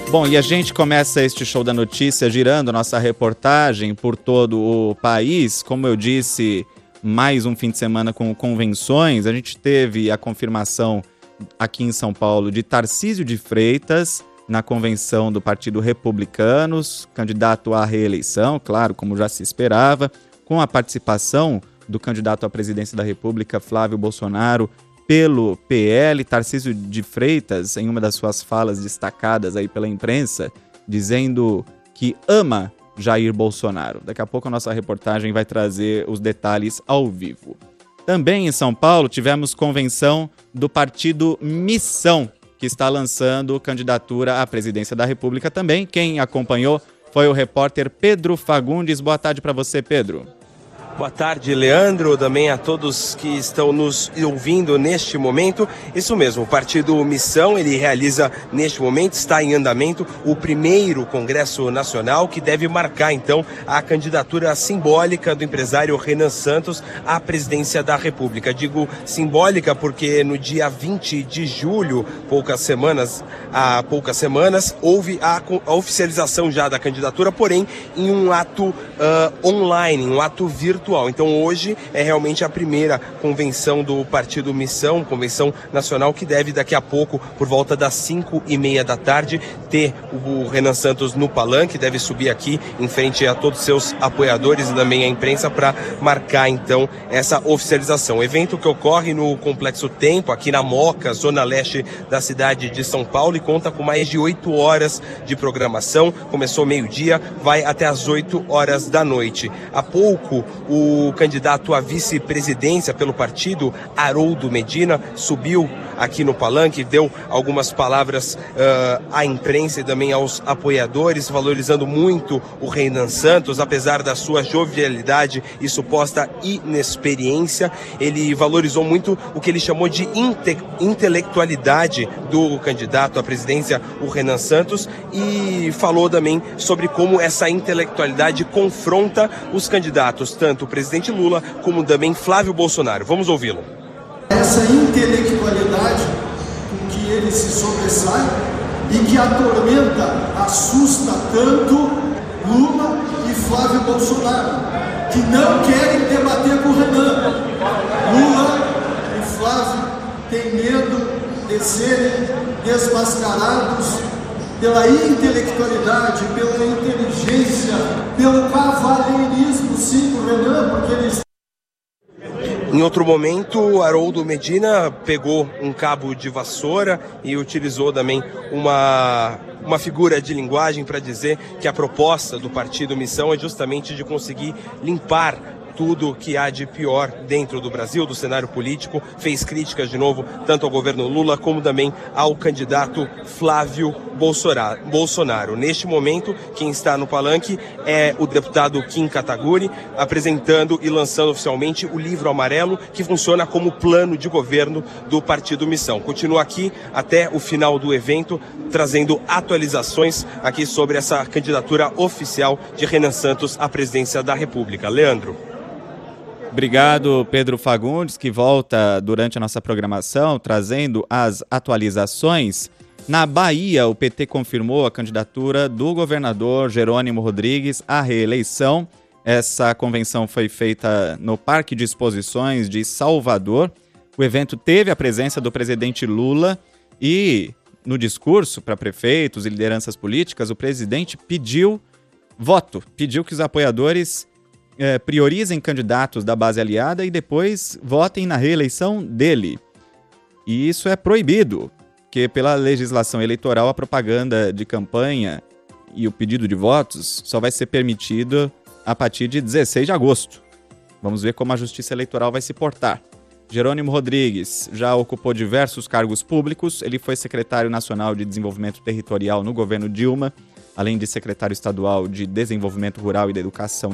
Bom, e a gente começa este show da notícia girando nossa reportagem por todo o país. Como eu disse, mais um fim de semana com convenções. A gente teve a confirmação aqui em São Paulo de Tarcísio de Freitas na convenção do Partido Republicanos, candidato à reeleição, claro, como já se esperava, com a participação do candidato à presidência da República, Flávio Bolsonaro, pelo PL. Tarcísio de Freitas, em uma das suas falas destacadas aí pela imprensa, dizendo que ama Jair Bolsonaro. Daqui a pouco a nossa reportagem vai trazer os detalhes ao vivo. Também em São Paulo tivemos convenção do partido Missão, que está lançando candidatura à presidência da República também. Quem acompanhou foi o repórter Pedro Fagundes. Boa tarde para você, Pedro. Boa tarde, Leandro, também a todos que estão nos ouvindo neste momento. Isso mesmo, o Partido Missão, ele realiza neste momento, está em andamento, o primeiro Congresso Nacional que deve marcar, então, a candidatura simbólica do empresário Renan Santos à presidência da República. Digo simbólica porque no dia 20 de julho, há poucas semanas, houve a oficialização já da candidatura, porém em um ato online, um ato virtual. Então hoje é realmente a primeira convenção do Partido Missão, convenção nacional, que deve daqui a pouco, por volta das 5h30 da tarde, ter o Renan Santos no palanque, deve subir aqui em frente a todos os seus apoiadores e também a imprensa para marcar então essa oficialização. O evento que ocorre no Complexo Tempo, aqui na Moca, zona leste da cidade de São Paulo, e conta com mais de 8 horas de programação. Começou meio-dia, vai até as 8 horas da noite. Há pouco, o candidato à vice-presidência pelo partido, Haroldo Medina, subiu aqui no palanque, deu algumas palavras à imprensa e também aos apoiadores, valorizando muito o Renan Santos, apesar da sua jovialidade e suposta inexperiência. Ele valorizou muito o que ele chamou de intelectualidade do candidato à presidência, o Renan Santos, e falou também sobre como essa intelectualidade confronta os candidatos, tanto o presidente Lula como também Flávio Bolsonaro. Vamos ouvi-lo. Essa intelectualidade com que ele se sobressai e que atormenta, assusta tanto Lula e Flávio Bolsonaro, que não querem debater com o Renan. Lula e Flávio têm medo de serem desmascarados pela intelectualidade, pela inteligência, pelo cavalheirismo, sim, do Renan, porque eles... Em outro momento, Haroldo Medina pegou um cabo de vassoura e utilizou também uma figura de linguagem para dizer que a proposta do Partido Missão é justamente de conseguir limpar tudo que há de pior dentro do Brasil, do cenário político. Fez críticas de novo tanto ao governo Lula como também ao candidato Flávio Bolsonaro. Neste momento, quem está no palanque é o deputado Kim Kataguiri, apresentando e lançando oficialmente o livro amarelo, que funciona como plano de governo do Partido Missão. Continua aqui até o final do evento, trazendo atualizações aqui sobre essa candidatura oficial de Renan Santos à presidência da República. Leandro. Obrigado, Pedro Fagundes, que volta durante a nossa programação, trazendo as atualizações. Na Bahia, o PT confirmou a candidatura do governador Jerônimo Rodrigues à reeleição. Essa convenção foi feita no Parque de Exposições de Salvador. O evento teve a presença do presidente Lula e, no discurso para prefeitos e lideranças políticas, o presidente pediu voto, pediu que os apoiadores priorizem candidatos da base aliada e depois votem na reeleição dele. E isso é proibido, porque pela legislação eleitoral a propaganda de campanha e o pedido de votos só vai ser permitido a partir de 16 de agosto. Vamos ver como a Justiça Eleitoral vai se portar. Jerônimo Rodrigues já ocupou diversos cargos públicos. Ele foi secretário nacional de Desenvolvimento Territorial no governo Dilma, além de secretário estadual de Desenvolvimento Rural e da Educação